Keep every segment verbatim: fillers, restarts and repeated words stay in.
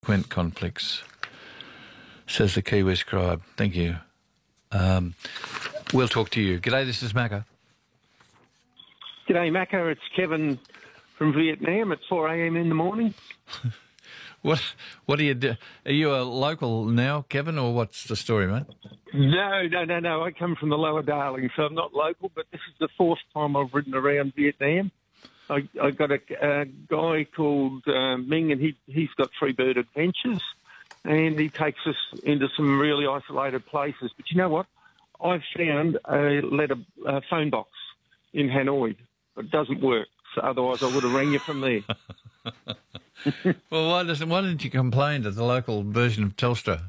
Quent conflicts, says the Kiwi scribe. Thank you. Um, we'll talk to you. G'day, this is Macca. G'day, Macca. It's Kevin from Vietnam at four a.m. in the morning. What What do you do? Are you a local now, Kevin, or what's the story, mate? No, no, no, no. I come from the Lower Darling, so I'm not local, but this is the fourth time I've ridden around Vietnam. I, I got a, a guy called uh, Ming, and he, he's got Freebird Adventures, and he takes us into some really isolated places. But you know what? I've found a letter a phone box in Hanoi. It doesn't work, so otherwise I would have rang you from there. Well, why doesn't? Why didn't you complain to the local version of Telstra?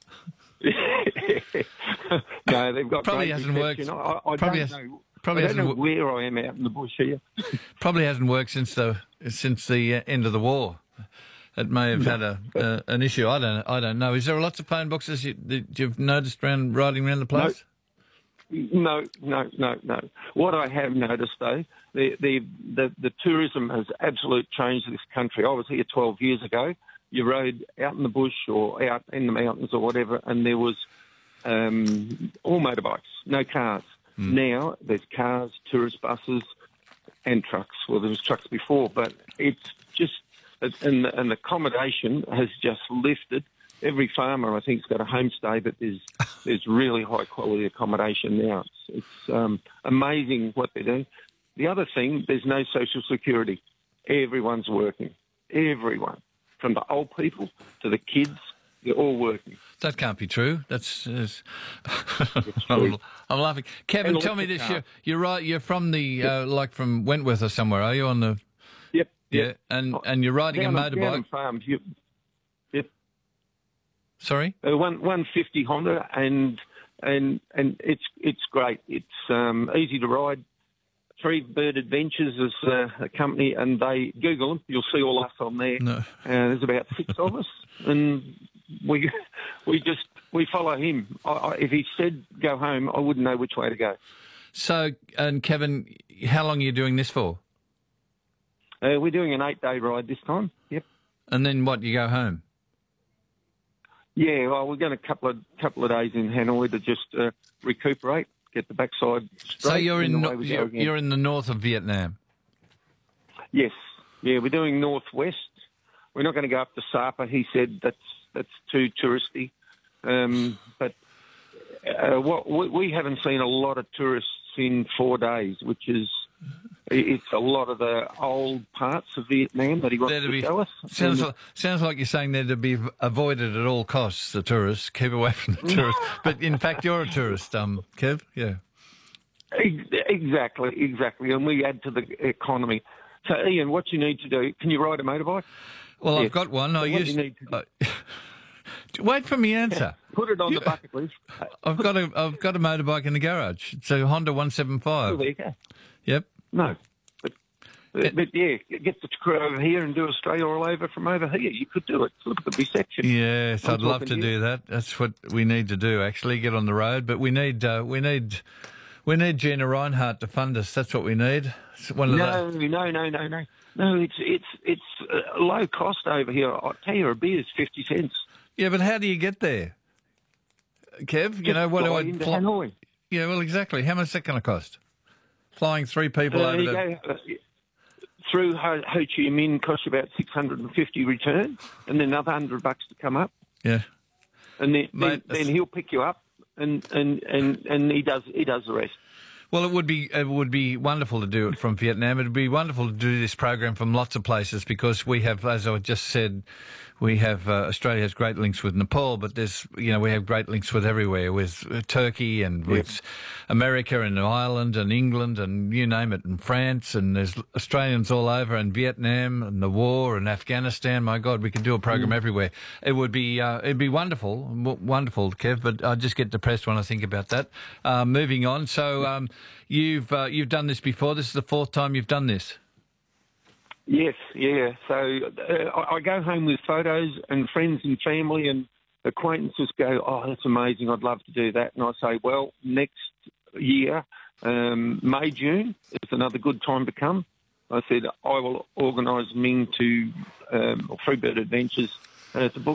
No, they've got probably great hasn't worked. I, I probably don't has, know. probably I don't hasn't know where I am out in the bush here. Probably hasn't worked since the since the uh, end of the war. It may have had a uh, an issue. I don't I don't know. Is there lots of phone boxes you, that you've noticed around riding around the place? No, no, no, no. What I have noticed, though, the the the, the tourism has absolutely changed this country. I was here twelve years ago. You rode out in the bush or out in the mountains or whatever, and there was um, all motorbikes, no cars. Mm. Now there's cars, tourist buses, and trucks. Well, there was trucks before, but it's just and the, and the accommodation has just lifted. Every farmer, I think, has got a homestay, but there's there's really high quality accommodation now. It's, it's um, amazing what they're doing. The other thing, there's no social security. Everyone's working. Everyone, from the old people to the kids, they're all working. That can't be true. That's. that's I'm, I'm laughing. Kevin, tell me this: you're, you're right. You're from the yep. uh, like from Wentworth or somewhere. Are you on the? Yep. Yeah, yep. and and you're riding down, a motorbike. Down on farms. You, yep. Sorry. Uh, one one fifty Honda, and and and it's it's great. It's um, easy to ride. Freebird Adventures is uh, a company, and they Google them. You'll see all us on there. No. Uh, there's about six of us, and we we just we follow him. I, I, if he said go home, I wouldn't know which way to go. So, and Kevin, how long are you doing this for? Uh, we're doing an eight-day ride this time. Yep. And then what? You go home? Yeah. Well, we're going a couple of couple of days in Hanoi to just uh, recuperate, get the backside straight. So you're in no, you're, you're in the north of Vietnam. Yes. Yeah, we're doing northwest. We're not going to go up to Sapa. He said that's that's too touristy. Um, but uh, what we, we haven't seen a lot of tourists in four days, which is it's a lot of the old parts of Vietnam that he wants to, to be, show us. Sounds and, like, sounds like you're saying they're to be avoided at all costs. The tourists, keep away from the tourists. But in fact, you're a tourist, um, Kev. Yeah. Exactly, exactly, and we add to the economy. So, Ian, what you need to do? Can you ride a motorbike? Well, yes. I've got one. I so used. You uh, Wait for me answer. Put it on the bucket list. I've got a I've got a motorbike in the garage. It's a Honda one seventy-five. Oh, there you go. Yep. No, but, but, but yeah, get the crew over here and do Australia all over from over here. You could do it. Look at the reception. Yes, I'm I'd love to here. do that. That's what we need to do. Actually, get on the road, but we need uh, we need. We need Gina Reinhardt to fund us. That's what we need. It's one of no, the... no, no, no, no, no. It's it's it's uh, low cost over here. I'll tell you, a beer is fifty cents. Yeah, but how do you get there, Kev? Just you know what do I? into fly... Hanoi. Yeah, well, exactly. How much is that going to cost? Flying three people uh, over you to... go, uh, through Ho, Ho Chi Minh costs you about six hundred and fifty return, and then another hundred bucks to come up. Yeah, and then Mate, then, then he'll pick you up. And, and, and, and he does he does the rest. Well, it would be it would be wonderful to do it from Vietnam. It would be wonderful to do this program from lots of places because we have, as I just said, we have uh, Australia has great links with Nepal, but there's you know we have great links with everywhere, with uh, Turkey and with yep. America and Ireland and England and you name it, and France, and there's Australians all over, and Vietnam and the war and Afghanistan. My God, we could do a program mm. everywhere. It would be uh, it'd be wonderful, w- wonderful, Kev. But I just get depressed when I think about that. Uh, moving on, so. Um, You've uh, you've done this before. This is the fourth time you've done this. Yes, yeah. So uh, I, I go home with photos, and friends and family and acquaintances go, "Oh, that's amazing! I'd love to do that." And I say, "Well, next year, um, May June is another good time to come." I said, "I will organise Ming to um, or Freebird Adventures and it's a book